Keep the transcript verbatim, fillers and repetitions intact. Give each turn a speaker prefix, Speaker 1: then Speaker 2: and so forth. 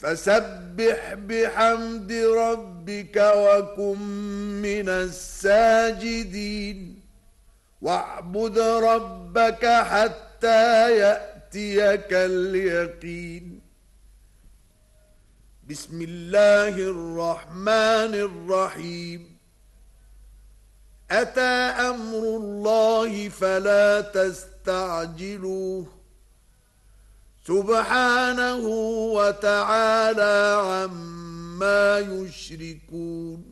Speaker 1: فسبح بحمد ربك وكن من الساجدين واعبد ربك حتى يأتيك اليقين. بسم الله الرحمن الرحيم. أتى أمر الله فلا تستعجلوه سبحانه وتعالى عما يشركون.